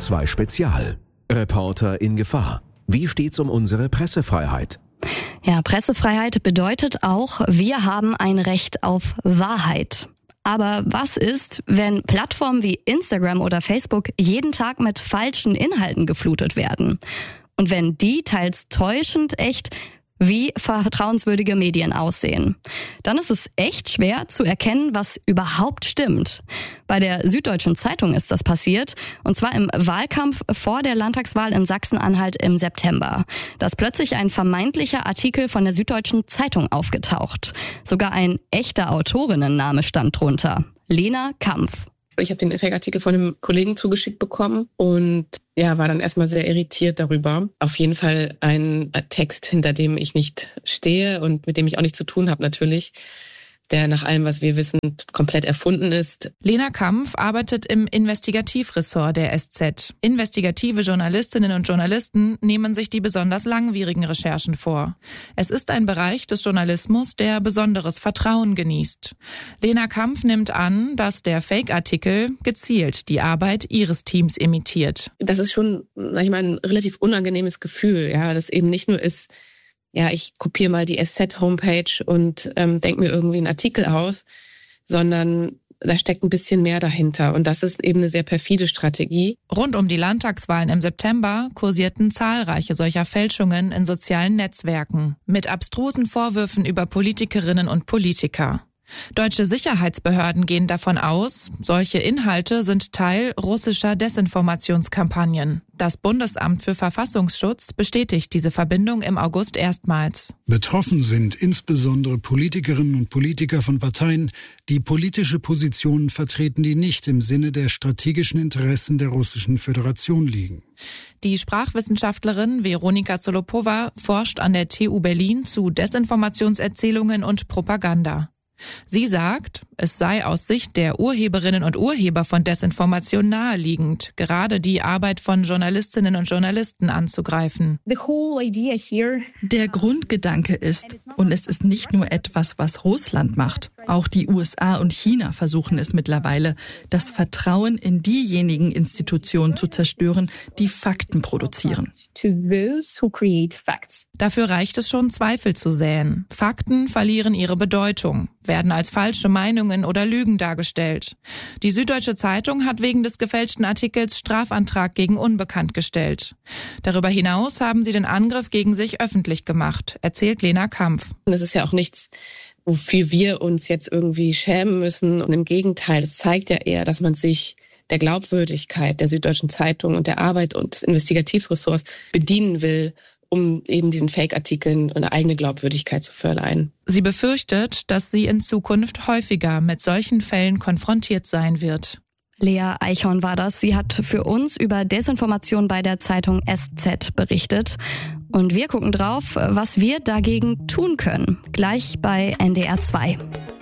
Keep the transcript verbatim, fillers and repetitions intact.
zwei Spezial. Reporter in Gefahr. Wie steht's um unsere Pressefreiheit? Ja, Pressefreiheit bedeutet auch, wir haben ein Recht auf Wahrheit. Aber was ist, wenn Plattformen wie Instagram oder Facebook jeden Tag mit falschen Inhalten geflutet werden? Und wenn die teils täuschend echt wie vertrauenswürdige Medien aussehen? Dann ist es echt schwer zu erkennen, was überhaupt stimmt. Bei der Süddeutschen Zeitung ist das passiert, und zwar im Wahlkampf vor der Landtagswahl in Sachsen-Anhalt im September. Da ist plötzlich ein vermeintlicher Artikel von der Süddeutschen Zeitung aufgetaucht. Sogar ein echter Autorinnenname stand drunter: Lena Kampf. Ich habe den Fake-Artikel von einem Kollegen zugeschickt bekommen und ja, war dann erstmal sehr irritiert darüber. Auf jeden Fall ein Text, hinter dem ich nicht stehe und mit dem ich auch nichts zu tun habe natürlich, der nach allem, was wir wissen, komplett erfunden ist. Lena Kampf arbeitet im Investigativressort der S Z. Investigative Journalistinnen und Journalisten nehmen sich die besonders langwierigen Recherchen vor. Es ist ein Bereich des Journalismus, der besonderes Vertrauen genießt. Lena Kampf nimmt an, dass der Fake-Artikel gezielt die Arbeit ihres Teams imitiert. Das ist schon, sag ich mal, ein relativ unangenehmes Gefühl, ja, das eben nicht nur ist, ja, ich kopiere mal die S Z-Homepage und ähm, denke mir irgendwie einen Artikel aus, sondern da steckt ein bisschen mehr dahinter. Und das ist eben eine sehr perfide Strategie. Rund um die Landtagswahlen im September kursierten zahlreiche solcher Fälschungen in sozialen Netzwerken mit abstrusen Vorwürfen über Politikerinnen und Politiker. Deutsche Sicherheitsbehörden gehen davon aus, solche Inhalte sind Teil russischer Desinformationskampagnen. Das Bundesamt für Verfassungsschutz bestätigt diese Verbindung im August erstmals. Betroffen sind insbesondere Politikerinnen und Politiker von Parteien, die politische Positionen vertreten, die nicht im Sinne der strategischen Interessen der Russischen Föderation liegen. Die Sprachwissenschaftlerin Veronika Zolopowa forscht an der T U Berlin zu Desinformationserzählungen und Propaganda. Sie sagt, es sei aus Sicht der Urheberinnen und Urheber von Desinformation naheliegend, gerade die Arbeit von Journalistinnen und Journalisten anzugreifen. Der Grundgedanke ist, und es ist nicht nur etwas, was Russland macht, auch die U S A und China versuchen es mittlerweile, das Vertrauen in diejenigen Institutionen zu zerstören, die Fakten produzieren. Dafür reicht es schon, Zweifel zu säen. Fakten verlieren ihre Bedeutung, werden als falsche Meinungen oder Lügen dargestellt. Die Süddeutsche Zeitung hat wegen des gefälschten Artikels Strafantrag gegen Unbekannt gestellt. Darüber hinaus haben sie den Angriff gegen sich öffentlich gemacht, erzählt Lena Kampf. Und es ist ja auch nichts, wofür wir uns jetzt irgendwie schämen müssen. Und im Gegenteil, es zeigt ja eher, dass man sich der Glaubwürdigkeit der Süddeutschen Zeitung und der Arbeit und des Investigativressorts bedienen will, um eben diesen Fake-Artikeln eine eigene Glaubwürdigkeit zu verleihen. Sie befürchtet, dass sie in Zukunft häufiger mit solchen Fällen konfrontiert sein wird. Lea Eichhorn war das. Sie hat für uns über Desinformation bei der Zeitung S Z berichtet. Und wir gucken drauf, was wir dagegen tun können. Gleich bei N D R zwei.